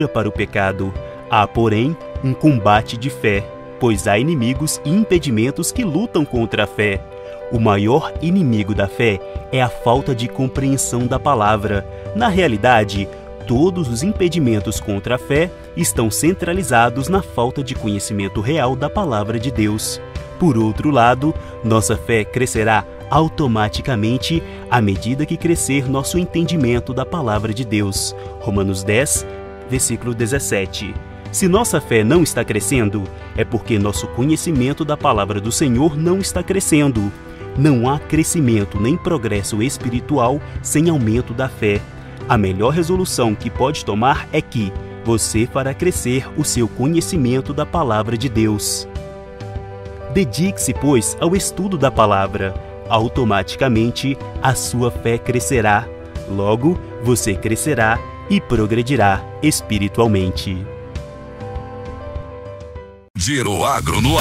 para o pecado. Há, porém, um combate de fé, pois há inimigos e impedimentos que lutam contra a fé. O maior inimigo da fé é a falta de compreensão da palavra. Na realidade, todos os impedimentos contra a fé estão centralizados na falta de conhecimento real da palavra de Deus. Por outro lado, nossa fé crescerá automaticamente à medida que crescer nosso entendimento da palavra de Deus. Romanos 10, versículo 17. Se nossa fé não está crescendo, é porque nosso conhecimento da palavra do Senhor não está crescendo. Não há crescimento nem progresso espiritual sem aumento da fé. A melhor resolução que pode tomar é que você fará crescer o seu conhecimento da palavra de Deus. Dedique-se, pois, ao estudo da palavra. Automaticamente, a sua fé crescerá. Logo, você crescerá e progredirá espiritualmente. Giro Agro no ar.